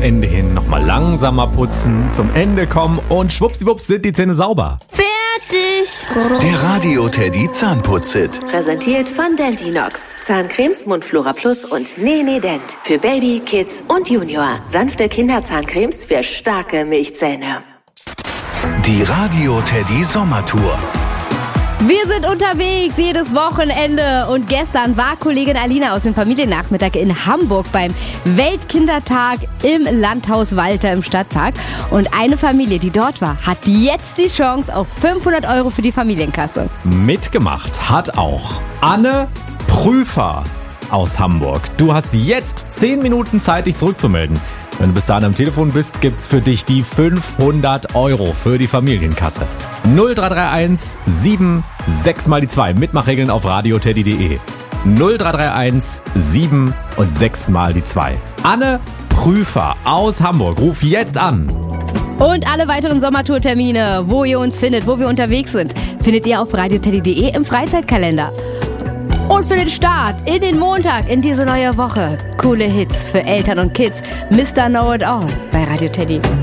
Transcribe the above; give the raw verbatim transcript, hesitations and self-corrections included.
Ende hin nochmal langsamer putzen, zum Ende kommen und schwuppsiwupps sind die Zähne sauber. Fertig! Der Radio Teddy Zahnputz-Hit. Präsentiert von Deltinox. Zahncremes, Mundflora Plus und Nene Dent. Für Baby, Kids und Junior. Sanfte Kinderzahncremes für starke Milchzähne. Die Radio Teddy Sommertour. Wir sind unterwegs jedes Wochenende und gestern war Kollegin Alina aus dem Familiennachmittag in Hamburg beim Weltkindertag im Landhaus Walter im Stadtpark. Und eine Familie, die dort war, hat jetzt die Chance auf fünfhundert Euro für die Familienkasse. Mitgemacht hat auch Anne Prüfer aus Hamburg. Du hast jetzt zehn Minuten Zeit, dich zurückzumelden. Wenn du bis dahin am Telefon bist, gibt's für dich die fünfhundert Euro für die Familienkasse. null drei drei eins sieben sechs mal die zwei. Mitmachregeln auf radioteddy punkt de. null drei drei eins sieben und sechs mal die zwei. Anne Prüfer aus Hamburg, ruf jetzt an. Und alle weiteren Sommertourtermine, wo ihr uns findet, wo wir unterwegs sind, findet ihr auf radioteddy punkt de im Freizeitkalender. Und für den Start in den Montag, in diese neue Woche, coole Hits für Eltern und Kids. Mister Know It All bei Radio Teddy.